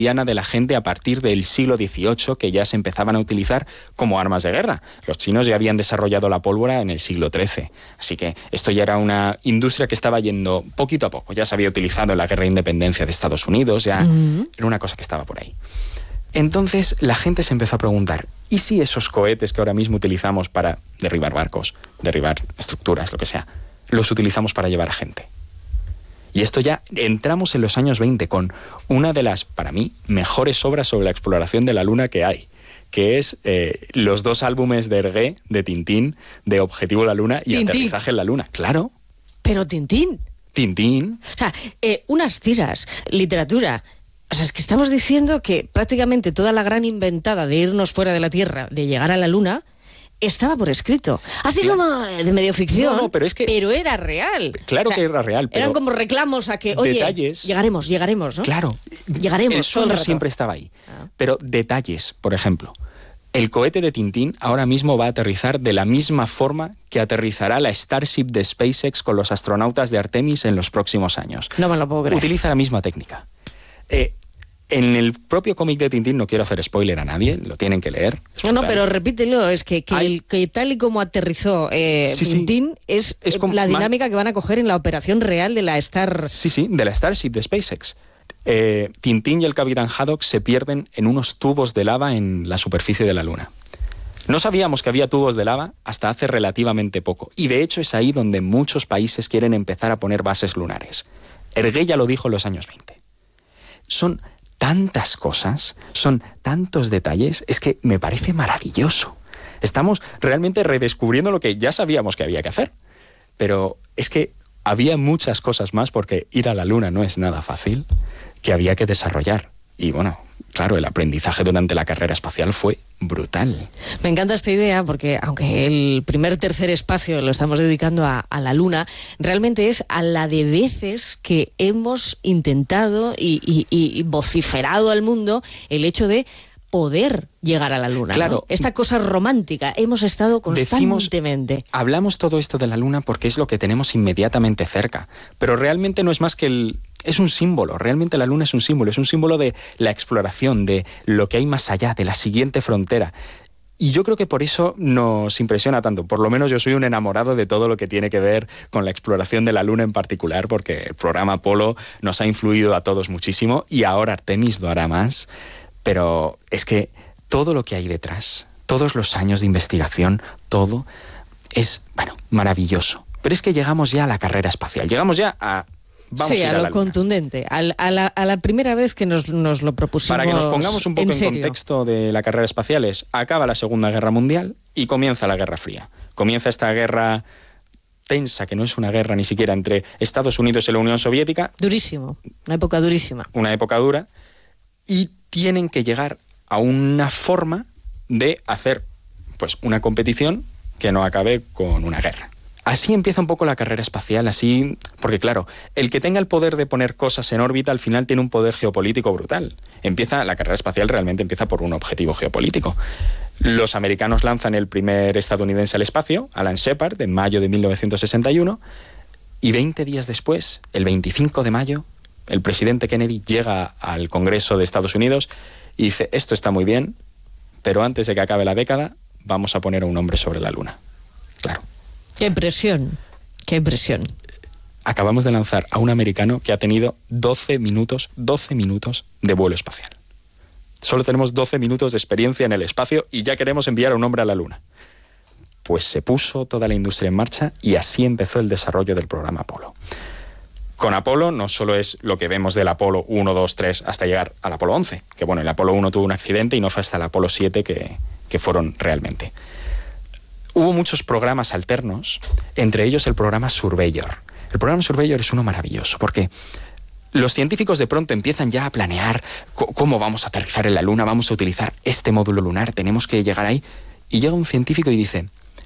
de la gente a partir del siglo XVIII, que ya se empezaban a utilizar como armas de guerra. Los chinos ya habían desarrollado la pólvora en el siglo XIII, así que esto ya era una industria que estaba yendo poquito a poco. Ya se había utilizado en la Guerra de Independencia de Estados Unidos, ya era una cosa que estaba por ahí. Entonces la gente se empezó a preguntar, ¿y si esos cohetes que ahora mismo utilizamos para derribar barcos, derribar estructuras, lo que sea, los utilizamos para llevar a gente? Y esto ya entramos en los años 20 con una de las, para mí, mejores obras sobre la exploración de la Luna que hay, que es los 2 álbumes de Hergé, de Tintín, de Objetivo la Luna y Aterrizaje en la Luna. Claro. Pero Tintín. Tintín. O sea, unas tiras, literatura. O sea, es que estamos diciendo que prácticamente toda la gran inventada de irnos fuera de la Tierra, de llegar a la Luna, estaba por escrito. Así como de medio ficción, no, pero, es que, pero era real. Claro, o sea, que era real. Pero eran como reclamos a que, oye, detalles, llegaremos, ¿no? Claro. Llegaremos. El sueño siempre estaba ahí. Pero detalles, por ejemplo, el cohete de Tintín ahora mismo va a aterrizar de la misma forma que aterrizará la Starship de SpaceX con los astronautas de Artemis en los próximos años. No me lo puedo creer. Utiliza la misma técnica. En el propio cómic de Tintín, no quiero hacer spoiler a nadie, lo tienen que leer. No, pero repítelo, es que tal y como aterrizó Tintín, es como la dinámica que van a coger en la operación real de la de la Starship de SpaceX. Tintín y el Capitán Haddock se pierden en unos tubos de lava en la superficie de la Luna. No sabíamos que había tubos de lava hasta hace relativamente poco, y de hecho es ahí donde muchos países quieren empezar a poner bases lunares. Hergé ya lo dijo en los años 20. Son tantas cosas, son tantos detalles, es que me parece maravilloso. Estamos realmente redescubriendo lo que ya sabíamos que había que hacer. Pero es que había muchas cosas más, porque ir a la Luna no es nada fácil, que había que desarrollar. Y bueno, claro, el aprendizaje durante la carrera espacial fue brutal. Me encanta esta idea porque, aunque el tercer espacio lo estamos dedicando a la Luna, realmente es a la de veces que hemos intentado y vociferado al mundo el hecho de poder llegar a la Luna. Claro. ¿No? Esta cosa romántica, hemos estado constantemente. Hablamos todo esto de la Luna porque es lo que tenemos inmediatamente cerca, pero realmente no es más que es un símbolo, realmente la Luna es un símbolo de la exploración, de lo que hay más allá, de la siguiente frontera. Y yo creo que por eso nos impresiona tanto. Por lo menos yo soy un enamorado de todo lo que tiene que ver con la exploración de la Luna en particular, porque el programa Apolo nos ha influido a todos muchísimo y ahora Artemis lo hará más. Pero es que todo lo que hay detrás, todos los años de investigación, todo es, maravilloso. Pero es que llegamos ya a la carrera espacial, llegamos ya a... Vamos a ir a lo contundente, a la primera vez que nos lo propusimos. Para que nos pongamos un poco en contexto de la carrera espacial, acaba la Segunda Guerra Mundial y comienza la Guerra Fría. Comienza esta guerra tensa, que no es una guerra ni siquiera, entre Estados Unidos y la Unión Soviética. Durísimo, una época durísima. Una época dura, y tienen que llegar a una forma de hacer una competición que no acabe con una guerra. Así empieza un poco la carrera espacial, así, porque claro, el que tenga el poder de poner cosas en órbita al final tiene un poder geopolítico brutal. La carrera espacial realmente empieza por un objetivo geopolítico. Los americanos lanzan el primer estadounidense al espacio, Alan Shepard, en mayo de 1961, y 20 días después, el 25 de mayo, el presidente Kennedy llega al Congreso de Estados Unidos y dice, esto está muy bien, pero antes de que acabe la década, vamos a poner a un hombre sobre la Luna. Claro. ¡Qué impresión! ¡Qué impresión! Acabamos de lanzar a un americano que ha tenido 12 minutos de vuelo espacial. Solo tenemos 12 minutos de experiencia en el espacio y ya queremos enviar a un hombre a la Luna. Pues se puso toda la industria en marcha y así empezó el desarrollo del programa Apolo. Con Apolo no solo es lo que vemos del Apolo 1, 2, 3 hasta llegar al Apolo 11, que el Apolo 1 tuvo un accidente y no fue hasta el Apolo 7 que fueron realmente. Hubo muchos programas alternos, entre ellos el programa Surveyor. El programa Surveyor es uno maravilloso, porque los científicos de pronto empiezan ya a planear cómo vamos a aterrizar en la Luna, vamos a utilizar este módulo lunar, tenemos que llegar ahí. Y llega un científico y dice,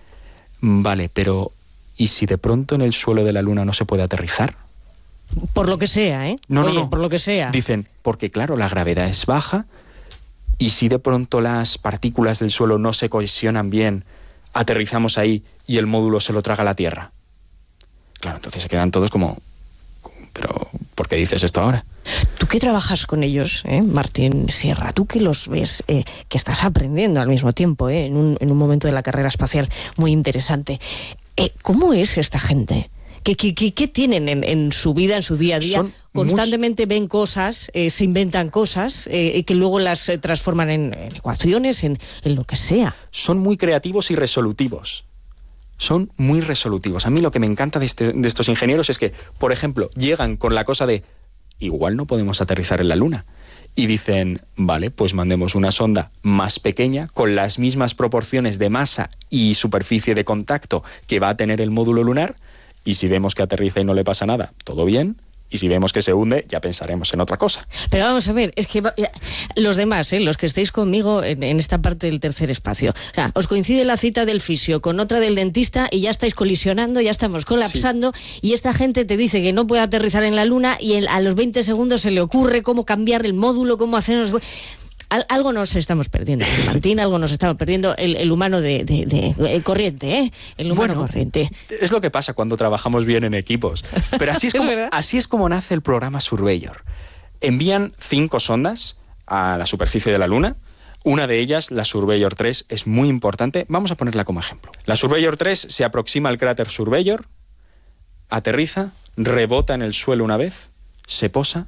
vale, pero ¿y si de pronto en el suelo de la Luna no se puede aterrizar? Por lo que sea, ¿eh? No. Por lo que sea. Dicen, porque claro, la gravedad es baja, y si de pronto las partículas del suelo no se cohesionan bien, aterrizamos ahí y el módulo se lo traga la Tierra. Claro, entonces se quedan todos como, pero ¿por qué dices esto ahora? Tú que trabajas con ellos, Martín Sierra, tú que los ves, que estás aprendiendo al mismo tiempo, en un momento de la carrera espacial muy interesante. ¿Cómo es esta gente? ¿Qué tienen en su vida, en su día a día? Constantemente ven cosas, se inventan cosas, que luego las transforman en ecuaciones, en lo que sea. Son muy creativos y resolutivos. Son muy resolutivos. A mí lo que me encanta de estos ingenieros es que, por ejemplo, llegan con la cosa de igual no podemos aterrizar en la Luna. Y dicen, vale, pues mandemos una sonda más pequeña, con las mismas proporciones de masa y superficie de contacto que va a tener el módulo lunar, y si vemos que aterriza y no le pasa nada, todo bien. Y si vemos que se hunde, ya pensaremos en otra cosa. Pero vamos a ver, es que los demás, los que estéis conmigo en esta parte del tercer espacio, o sea, os coincide la cita del fisio con otra del dentista y ya estáis colisionando, ya estamos colapsando, sí. Y esta gente te dice que no puede aterrizar en la Luna y a los 20 segundos se le ocurre cómo cambiar el módulo, cómo hacernos... Algo nos estamos perdiendo, Martín, algo nos estamos perdiendo, el humano de corriente, el humano corriente. Es lo que pasa cuando trabajamos bien en equipos. Pero así es como nace el programa Surveyor. Envían 5 sondas a la superficie de la Luna. Una de ellas, la Surveyor 3, es muy importante. Vamos a ponerla como ejemplo. La Surveyor 3 se aproxima al cráter Surveyor, aterriza, rebota en el suelo una vez, se posa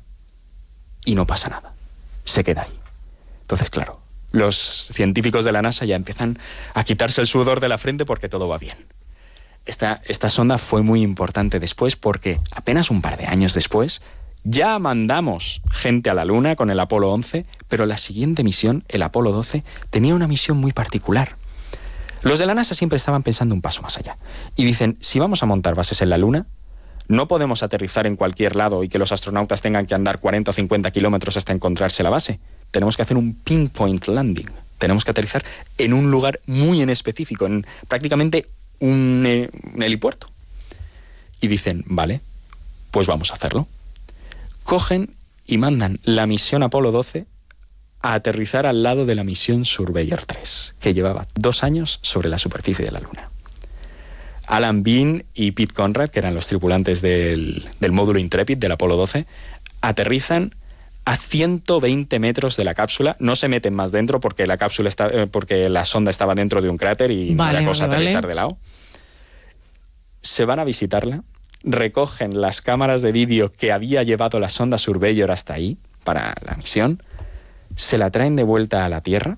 y no pasa nada. Se queda ahí. Entonces, claro, los científicos de la NASA ya empiezan a quitarse el sudor de la frente porque todo va bien. Esta sonda fue muy importante después porque apenas un par de años después ya mandamos gente a la Luna con el Apolo 11, pero la siguiente misión, el Apolo 12, tenía una misión muy particular. Los de la NASA siempre estaban pensando un paso más allá. Y dicen, si vamos a montar bases en la Luna, no podemos aterrizar en cualquier lado y que los astronautas tengan que andar 40 o 50 kilómetros hasta encontrarse la base. Tenemos que hacer un pinpoint landing. Tenemos que aterrizar en un lugar muy en específico, en prácticamente un helipuerto. Y dicen, vale, pues vamos a hacerlo. Cogen y mandan la misión Apolo 12 a aterrizar al lado de la misión Surveyor 3, que llevaba 2 años sobre la superficie de la Luna. Alan Bean y Pete Conrad, que eran los tripulantes del módulo Intrepid del Apolo 12, aterrizan a 120 metros de la cápsula. No se meten más dentro porque porque la sonda estaba dentro de un cráter y no era cosa aterrizar de lado. Se van a visitarla, recogen las cámaras de vídeo que había llevado la sonda Surveyor hasta ahí para la misión, se la traen de vuelta a la Tierra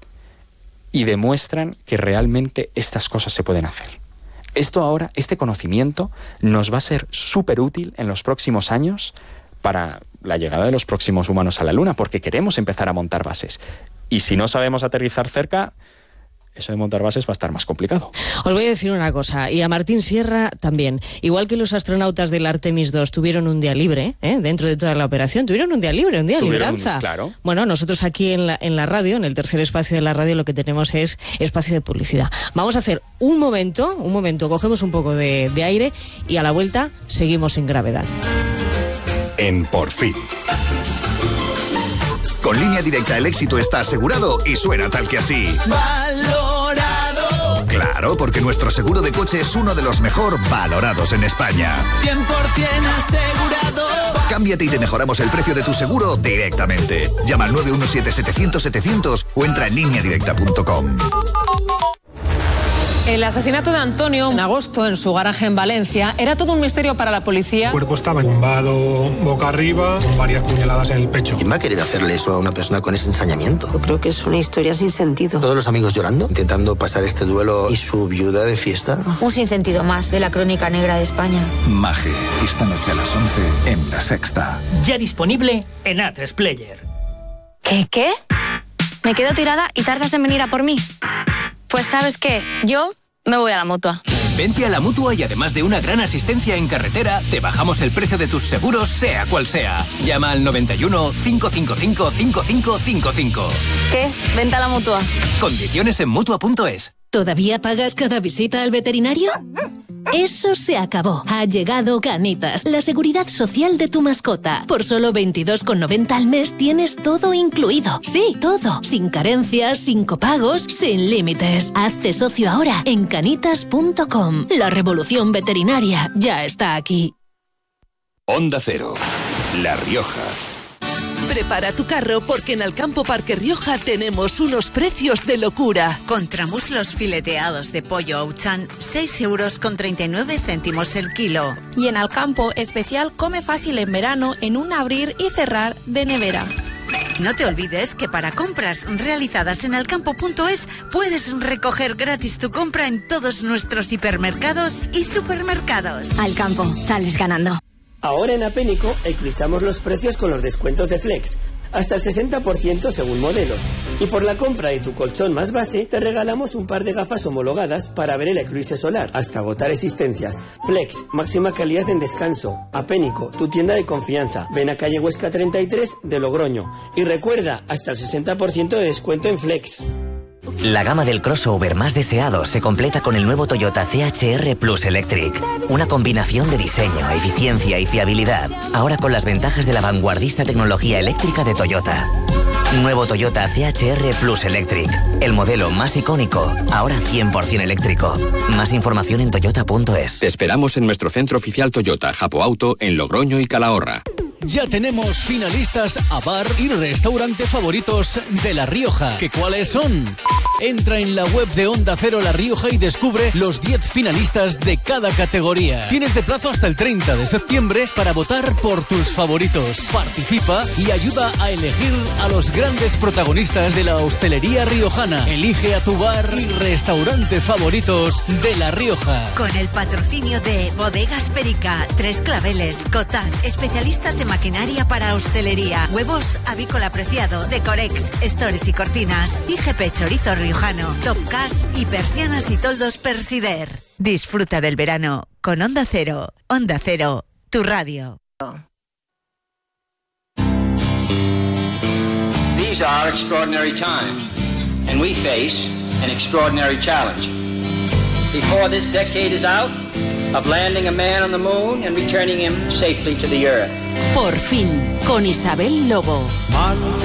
y demuestran que realmente estas cosas se pueden hacer. Este conocimiento nos va a ser súper útil en los próximos años para la llegada de los próximos humanos a la Luna, porque queremos empezar a montar bases. Y si no sabemos aterrizar cerca, eso de montar bases va a estar más complicado. Os voy a decir una cosa, y a Martín Sierra también. Igual que los astronautas del Artemis 2 tuvieron un día libre, dentro de toda la operación, tuvieron un día libre, un día de libranza. Claro. Bueno, nosotros aquí en la radio, en el tercer espacio de la radio, lo que tenemos es espacio de publicidad. Vamos a hacer un momento, cogemos un poco de aire y a la vuelta seguimos en gravedad. En Por Fin. Con Línea Directa el éxito está asegurado y suena tal que así. ¡Valorado! Claro, porque nuestro seguro de coche es uno de los mejor valorados en España. 100% asegurado. Cámbiate y te mejoramos el precio de tu seguro directamente. Llama al 917-700-700 o entra en lineadirecta.com. El asesinato de Antonio en agosto en su garaje en Valencia era todo un misterio para la policía. El cuerpo estaba tumbado boca arriba, con varias puñaladas en el pecho. ¿Quién va a querer hacerle eso a una persona con ese ensañamiento? Yo creo que es una historia sin sentido. Todos los amigos llorando, intentando pasar este duelo y su viuda de fiesta. Un sinsentido más de la crónica negra de España. Maje, esta noche a las 11 en La Sexta. Ya disponible en A3 Player. ¿Qué? Me quedo tirada y tardas en venir a por mí. Pues ¿sabes qué? Yo me voy a la Mutua. Vente a la Mutua y además de una gran asistencia en carretera, te bajamos el precio de tus seguros, sea cual sea. Llama al 91 555 5555. ¿Qué? Vente a la Mutua. Condiciones en Mutua.es. ¿Todavía pagas cada visita al veterinario? Eso se acabó. Ha llegado Canitas, la seguridad social de tu mascota. Por solo 22,90 al mes tienes todo incluido. Sí, todo. Sin carencias, sin copagos, sin límites. Hazte socio ahora en canitas.com. La revolución veterinaria ya está aquí. Onda Cero. La Rioja. Prepara tu carro porque en Alcampo Parque Rioja tenemos unos precios de locura. Contramuslos fileteados de pollo Auchan, 6,39 € el kilo. Y en Alcampo, especial Come Fácil en verano en un abrir y cerrar de nevera. No te olvides que para compras realizadas en alcampo.es puedes recoger gratis tu compra en todos nuestros hipermercados y supermercados. Alcampo, sales ganando. Ahora en Apénico equalizamos los precios con los descuentos de Flex, hasta el 60% según modelos. Y por la compra de tu colchón más base, te regalamos un par de gafas homologadas para ver el eclipse solar, hasta agotar existencias. Flex, máxima calidad en descanso. Apénico, tu tienda de confianza. Ven a calle Huesca 33 de Logroño. Y recuerda, hasta el 60% de descuento en Flex. La gama del crossover más deseado se completa con el nuevo Toyota CHR Plus Electric. Una combinación de diseño, eficiencia y fiabilidad. Ahora con las ventajas de la vanguardista tecnología eléctrica de Toyota. Nuevo Toyota CHR Plus Electric. El modelo más icónico, ahora 100% eléctrico. Más información en toyota.es. Te esperamos en nuestro centro oficial Toyota, Japo Auto, en Logroño y Calahorra. Ya tenemos finalistas a bar y restaurante favoritos de La Rioja. ¿Qué cuáles son? Entra en la web de Onda Cero La Rioja y descubre los 10 finalistas de cada categoría. Tienes de plazo hasta el 30 de septiembre para votar por tus favoritos. Participa y ayuda a elegir a los grandes protagonistas de la hostelería riojana. Elige a tu bar y restaurante favoritos de La Rioja. Con el patrocinio de Bodegas Perica, Tres Claveles, Cotán, especialistas en maquinaria para hostelería, huevos avícola preciado, Decorex, estores y cortinas, IGP Chorizo Riojano, Topcast y persianas y toldos Persider. Disfruta del verano con Onda Cero. Onda Cero, tu radio. These are extraordinary times, and we face an extraordinary challenge. Before this decade is out, of landing a man on the moon and returning him safely to the earth. Por fin, con Isabel Lobo.